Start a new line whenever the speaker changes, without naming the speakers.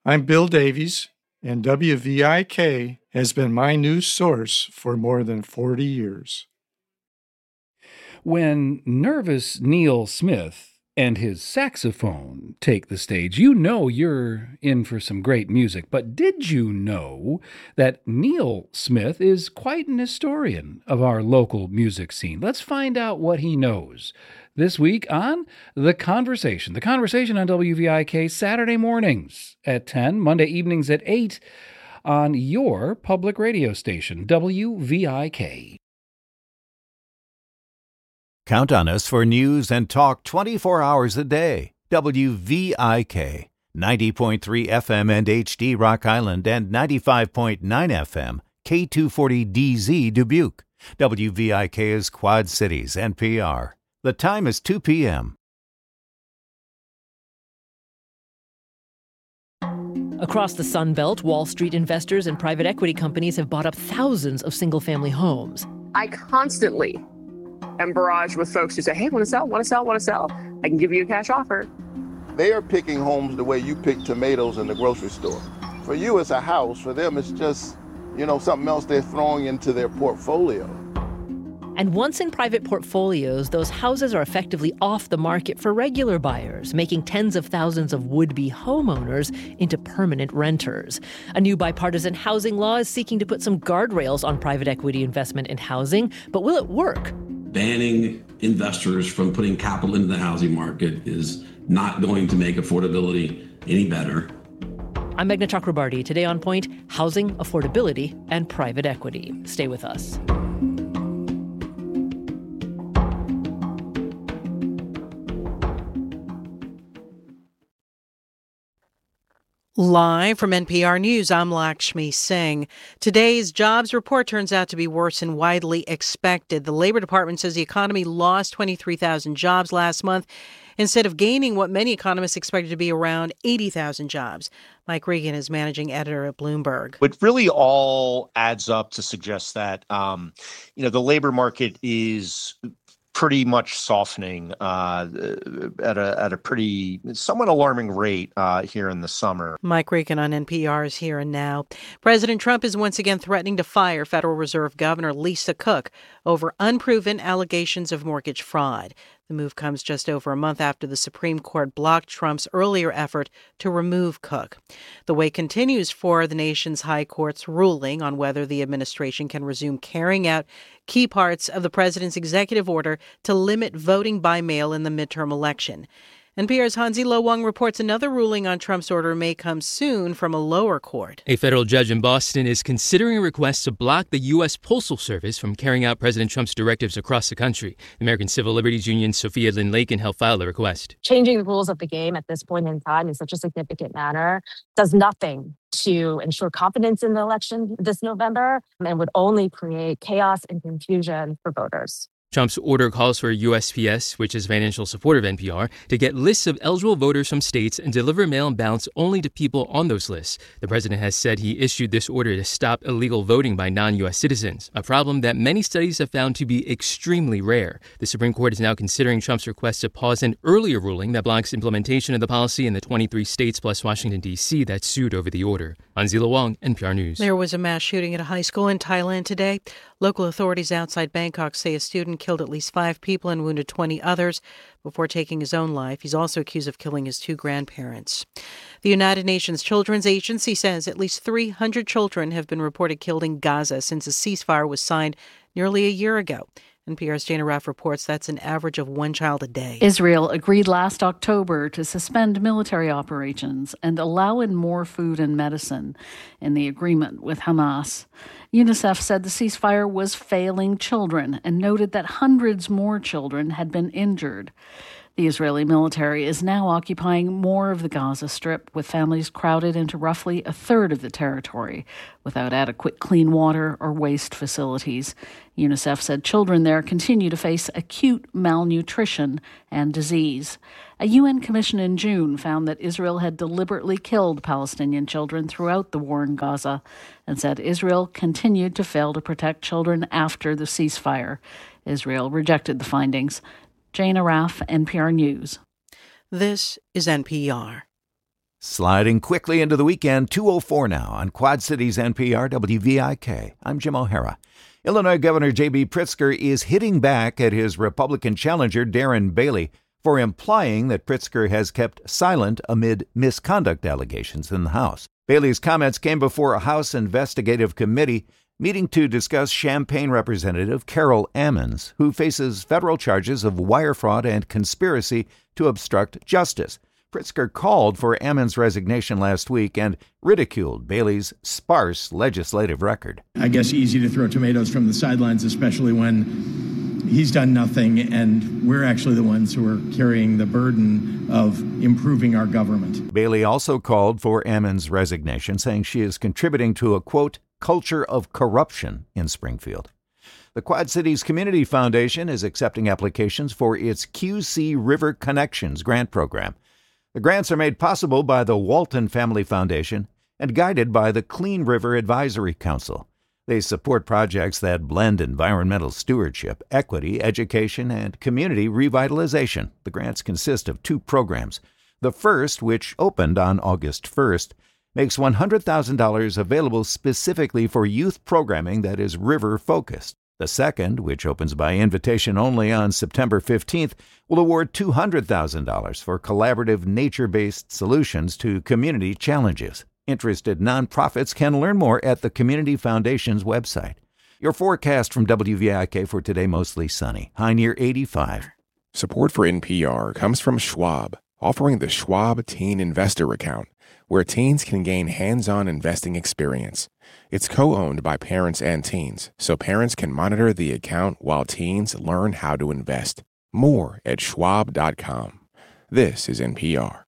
I'm Bill Davies, and WVIK has been my news source for more than 40 years.
When nervous Neil Smith and his saxophone take the stage, you know you're in for some great music. But did you know that Neil Smith is quite an historian of our local music scene? Let's find out what he knows this week on The Conversation. The Conversation on WVIK, Saturday mornings at 10, Monday evenings at 8 on your public radio station, WVIK.
Count on us for news and talk 24 hours a day. WVIK, 90.3 FM and HD Rock Island and 95.9 FM, K240DZ Dubuque. WVIK is Quad Cities, NPR. The time is 2 p.m.
Across the Sun Belt, Wall Street investors and private equity companies have bought up thousands of single-family homes.
I constantly am barraged with folks who say, hey, want to sell, want to sell, want to sell. I can give you a cash offer.
They are picking homes the way you pick tomatoes in the grocery store. For you, it's a house. For them, it's just, something else they're throwing into their portfolio.
And once in private portfolios, those houses are effectively off the market for regular buyers, making tens of thousands of would-be homeowners into permanent renters. A new bipartisan housing law is seeking to put some guardrails on private equity investment in housing, but will it work?
Banning investors from putting capital into the housing market is not going to make affordability any better.
I'm Meghna Chakrabarti. Today on Point, housing, affordability, and private equity. Stay with us.
Live from NPR News, I'm Lakshmi Singh. Today's jobs report turns out to be worse than widely expected. The Labor Department says the economy lost 23,000 jobs last month instead of gaining what many economists expected to be around 80,000 jobs. Mike Regan is managing editor at Bloomberg.
It really all adds up to suggest that, the labor market is pretty much softening at a pretty somewhat alarming rate here in the summer.
Mike Regan on NPR's Here and Now. President Trump is once again threatening to fire Federal Reserve Governor Lisa Cook over unproven allegations of mortgage fraud. The move comes just over a month after the Supreme Court blocked Trump's earlier effort to remove Cook. The wait continues for the nation's high court's ruling on whether the administration can resume carrying out key parts of the president's executive order to limit voting by mail in the midterm election. NPR's Hansi Lo Wang reports another ruling on Trump's order may come soon from a lower court.
A federal judge in Boston is considering a request to block the U.S. Postal Service from carrying out President Trump's directives across the country. The American Civil Liberties Union's Sophia Lynn Lakin helped file the request.
Changing the rules of the game at this point in time in such a significant manner does nothing to ensure confidence in the election this November and would only create chaos and confusion for voters.
Trump's order calls for USPS, which is a financial support of NPR, to get lists of eligible voters from states and deliver mail-in ballots only to people on those lists. The president has said he issued this order to stop illegal voting by non-U.S. citizens, a problem that many studies have found to be extremely rare. The Supreme Court is now considering Trump's request to pause an earlier ruling that blocks implementation of the policy in the 23 states plus Washington, D.C. that sued over the order. Hansi Lo Wang, NPR News.
There was a mass shooting at a high school in Thailand today. Local authorities outside Bangkok say a student killed at least 5 people and wounded 20 others before taking his own life. He's also accused of killing his 2 grandparents. The United Nations Children's Agency says at least 300 children have been reported killed in Gaza since a ceasefire was signed nearly a year ago. NPR's Jana Raff reports that's an average of 1 child a day.
Israel agreed last October to suspend military operations and allow in more food and medicine in the agreement with Hamas. UNICEF said the ceasefire was failing children and noted that hundreds more children had been injured. The Israeli military is now occupying more of the Gaza Strip, with families crowded into roughly a third of the territory, without adequate clean water or waste facilities. UNICEF said children there continue to face acute malnutrition and disease. A UN commission in June found that Israel had deliberately killed Palestinian children throughout the war in Gaza, and said Israel continued to fail to protect children after the ceasefire. Israel rejected the findings. Jana Raff, NPR News.
This is NPR.
Sliding quickly into the weekend, 2:04 now on Quad Cities NPR WVIK. I'm Jim O'Hara. Illinois Governor J.B. Pritzker is hitting back at his Republican challenger Darren Bailey for implying that Pritzker has kept silent amid misconduct allegations in the House. Bailey's comments came before a House investigative committee meeting to discuss Champaign Representative Carol Ammons, who faces federal charges of wire fraud and conspiracy to obstruct justice. Pritzker called for Ammons' resignation last week and ridiculed Bailey's sparse legislative record.
I guess easy to throw tomatoes from the sidelines, especially when he's done nothing and we're actually the ones who are carrying the burden of improving our government.
Bailey also called for Ammons' resignation, saying she is contributing to a, quote, culture of corruption in Springfield. The Quad Cities Community Foundation is accepting applications for its QC River Connections grant program. The grants are made possible by the Walton Family Foundation and guided by the Clean River Advisory Council. They support projects that blend environmental stewardship, equity, education, and community revitalization. The grants consist of 2 programs. The first, which opened on August 1st, makes $100,000 available specifically for youth programming that is river-focused. The second, which opens by invitation only on September 15th, will award $200,000 for collaborative nature-based solutions to community challenges. Interested nonprofits can learn more at the Community Foundation's website. Your forecast from WVIK for today: mostly sunny, high near 85.
Support for NPR comes from Schwab, offering the Schwab Teen Investor Account, where teens can gain hands-on investing experience. It's co-owned by parents and teens, so parents can monitor the account while teens learn how to invest. More at schwab.com. This is NPR.